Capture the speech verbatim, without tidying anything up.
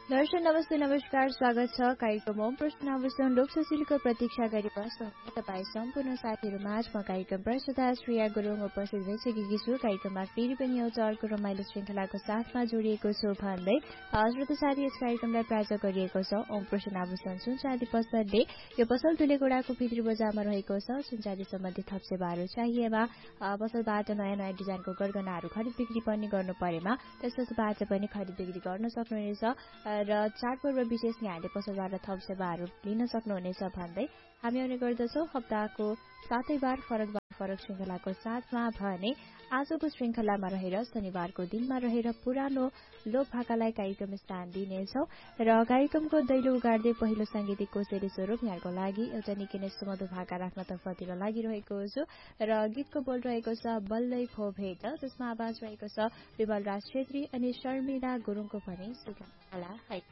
दर्शन नमस्ते नमस्कार स्वागत छ कार्यक्रम ओम प्रश्न आवासन लोकसशिलको प्रतीक्षा गरी बस्नु तपाईँ सम्पूर्ण साथीहरू माझ म कार्यक्रम प्रस्तुता श्रेया गुरुङ उपस्थित भइसकेकी छु। कार्यक्रममा फेरि पनि एउटा अर्को रमाइलो श्रृङ्खलाको साथमा जोडिएको छु भन्दै श्रोता साथी यस कार्यक्रमलाई प्रायोजक गरिएको छ ओम प्रश्न आवासन सुनचाँदी पसलले। यो पसल धुलेगोडाको भित्री बजारमा रहेको छ। सुनचाँदी सम्बन्धी थप सेवाहरू चाहिएमा पसलबाट नयाँ नयाँ डिजाइनको गरगहनाहरू खरिद बिक्री पनि गर्नु परेमा त्यसबाट पनि खरिद बिक्री गर्न सक्नुहुनेछ र चाडपर्व विशेष यहाँले पसलबाट थप सेवाहरू लिन सक्नुहुनेछ भन्दै हामी आउने गर्दछौँ हप्ताको सातै बार फरक बार फरक श्रृङ्खलाको साथमा भने आजको श्रृङ्खलामा रहेर शनिबारको दिनमा रहेर पुरानो लोक भाकालाई कार्यक्रम स्थान दिनेछौँ र कार्यक्रमको दैलो उगार्दै पहिलो सांगीतिक कोसेली स्वरूप यहाँको लागि एउटा निकै नै सुमधुर भाका राख्न तर्फतिर लागिरहेको छु र गीतको बोल रहेको छ बल्लै भो भेट जसमा आवाज रहेको छ विमल राज छेत्री अनि शर्मिला गुरुङको पनि सुगमला है।